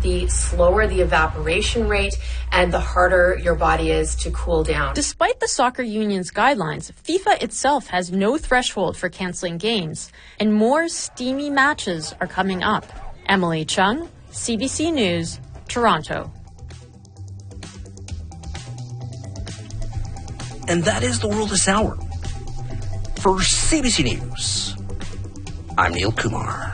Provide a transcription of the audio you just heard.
the slower the evaporation rate and the harder your body is to cool down. Despite the soccer union's guidelines, FIFA itself has no threshold for canceling games, and more steamy matches are coming up. Emily Chung, CBC News, Toronto. And that is the world this hour. For CBC News, I'm Neil Kumar.